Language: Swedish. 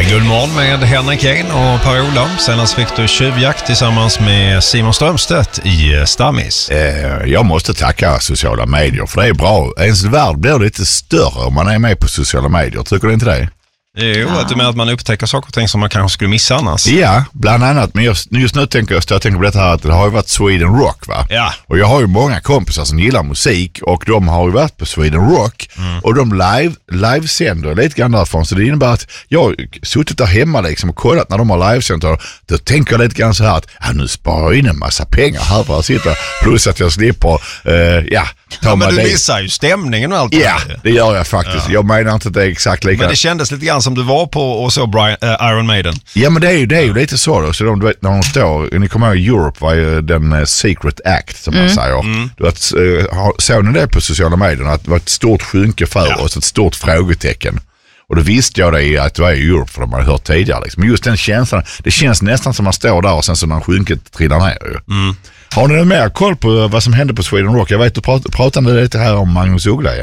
Guldmorgon med Henrik Jähn och Per-Ola. Senast fick du Tjuvjakt tillsammans med Simon Strömstedt i Stammis. Jag måste tacka sociala medier, för det är bra. Ens värld blir lite större om man är med på sociala medier. Tycker du inte det? Jo, att du menar att man upptäcker saker och ting som man kanske skulle missa annars. Ja, bland annat. Men just nu tänker jag på detta här att det har ju varit Sweden Rock, va? Ja. Och jag har ju många kompisar som gillar musik och de har ju varit på Sweden Rock och de livesänder lite grann därifrån. Så det innebär att jag har suttit där hemma liksom och kollat när de har livesänder. Då tänker jag lite grann så här att nu sparar jag in en massa pengar här för att sitta. Plus att jag slipper, men du missar ju stämningen och allt. Ja, det gör jag faktiskt. Ja. Jag menar inte att det är exakt lika. Men det kändes lite grann som du var på och så Iron Maiden. Ja, men det är ju lite så då. Så du vet, när de står, ni kommer ihåg Europe var ju den Secret Act som man säger. Du vet, såg ni det på sociala medier att det var ett stort skynke för oss, ett stort frågetecken. Och då visste jag det att det var i Europe, för de hade hört tidigare liksom. Men just den känslan, det känns nästan som man står där och sen så när skynket trillar ner ju. Har ni mer koll på vad som hände på Sweden Rock? Jag vet, du pratade lite här om Magnus Uggla.